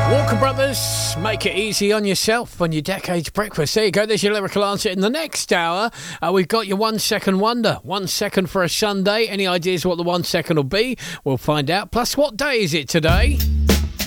Walker Brothers, make it easy on yourself on your Decades Breakfast. There you go, there's your lyrical answer. In the next hour, we've got your 1 second wonder. 1 second for a Sunday. Any ideas what the 1 second will be? We'll find out. Plus, what day is it today?